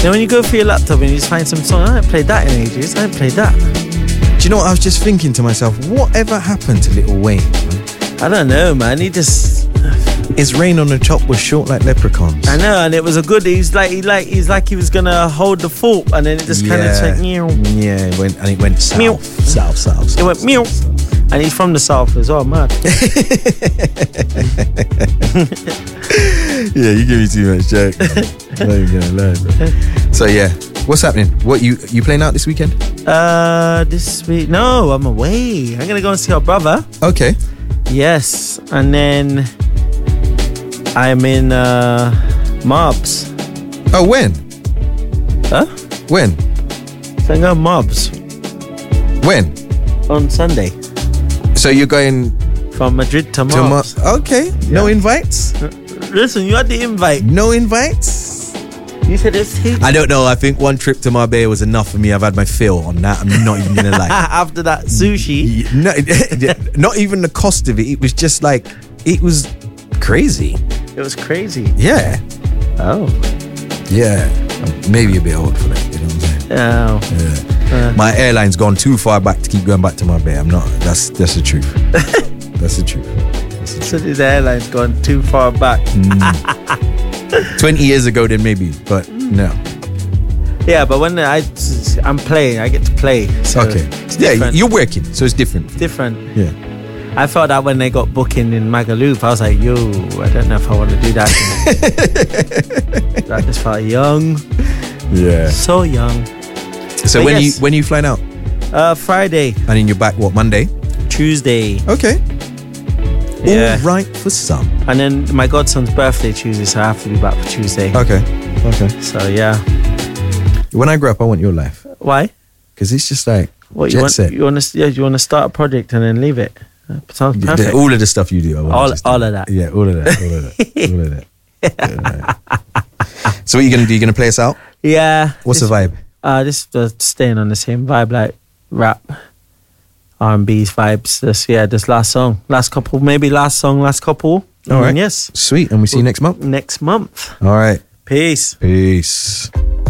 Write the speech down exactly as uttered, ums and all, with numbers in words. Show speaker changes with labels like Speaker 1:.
Speaker 1: Then when you go through your laptop and you just find some song, I haven't played that in ages. I haven't played that.
Speaker 2: Do you know what? I was just thinking to myself, whatever happened to Lil Wayne? Man?
Speaker 1: I don't know, man. He just...
Speaker 2: His reign on the top was short like leprechauns.
Speaker 1: I know, and it was a good. He's like, he like, he's like he was gonna hold the fort, and then it just kind of
Speaker 2: Yeah.
Speaker 1: went meow.
Speaker 2: Yeah, it went, and it went south.
Speaker 1: Meow.
Speaker 2: South, south, south.
Speaker 1: It went meow, and he's from the south as well, mad.
Speaker 2: Yeah, you give me too much joke. Not even gonna lie, bro. So yeah, what's happening? What you you playing out this weekend?
Speaker 1: Uh, this week, no, I'm away. I'm gonna go and see our brother.
Speaker 2: Okay.
Speaker 1: Yes, and then I'm in uh, Mobs.
Speaker 2: Oh, when?
Speaker 1: Huh?
Speaker 2: When?
Speaker 1: So I'm going Mobs
Speaker 2: When?
Speaker 1: on Sunday
Speaker 2: So you're going
Speaker 1: from Madrid to
Speaker 2: to
Speaker 1: Mobs.
Speaker 2: Mar- Okay. No invites?
Speaker 1: Listen, you had the invite.
Speaker 2: No invites?
Speaker 1: You said it's heat.
Speaker 2: I don't know. I think one trip to Marbella was enough for me. I've had my fill on that. I'm not even gonna lie.
Speaker 1: After that sushi.
Speaker 2: No, not even the cost of it. It was just like, it was crazy.
Speaker 1: It was crazy.
Speaker 2: Yeah.
Speaker 1: Oh.
Speaker 2: Yeah. Maybe a bit old for that. You know what I'm saying?
Speaker 1: Oh.
Speaker 2: Yeah.
Speaker 1: Uh.
Speaker 2: My airline's gone too far back to keep going back to Marbella. I'm not. That's that's the truth. That's the truth. That's the truth.
Speaker 1: So his airline's gone too far back.
Speaker 2: Twenty years ago, then maybe, but no.
Speaker 1: Yeah, but when I I'm playing, I get to play. So
Speaker 2: Okay.
Speaker 1: It's
Speaker 2: Yeah,
Speaker 1: different.
Speaker 2: you're working, so it's different.
Speaker 1: different.
Speaker 2: Yeah.
Speaker 1: I felt that when they got booking in Magaluf, I was like, yo, I don't know if I want to do that. I just felt young,
Speaker 2: Yeah.
Speaker 1: so young.
Speaker 2: So
Speaker 1: But
Speaker 2: when
Speaker 1: yes.
Speaker 2: you when you flying out,
Speaker 1: Uh, Friday,
Speaker 2: and then you're back what Monday?
Speaker 1: Tuesday,
Speaker 2: Okay.
Speaker 1: Yeah.
Speaker 2: All right for some.
Speaker 1: and then my godson's birthday Tuesday, so I have to be back for Tuesday.
Speaker 2: Okay. Okay.
Speaker 1: So yeah,
Speaker 2: When I grow up, I want your life
Speaker 1: why?
Speaker 2: because it's just like
Speaker 1: What
Speaker 2: jet
Speaker 1: you want?
Speaker 2: set.
Speaker 1: You want to? Yeah, you want to start a project and then leave it? Uh, Sounds
Speaker 2: The-
Speaker 1: perfect.
Speaker 2: all of the stuff you do, I want
Speaker 1: All-
Speaker 2: just do.
Speaker 1: all of that.
Speaker 2: Yeah, all of that, all of that, all of that. Yeah. So what are you gonna do? You gonna play us out?
Speaker 1: Yeah.
Speaker 2: What's
Speaker 1: this,
Speaker 2: the vibe?
Speaker 1: Uh, this uh, staying on the same vibe, like rap, R and B's vibes. This yeah, this last song, last couple, maybe last song, last couple.
Speaker 2: All
Speaker 1: And
Speaker 2: right.
Speaker 1: Yes.
Speaker 2: Sweet, and we see you next month.
Speaker 1: Next month.
Speaker 2: All right.
Speaker 1: Peace.
Speaker 2: Peace.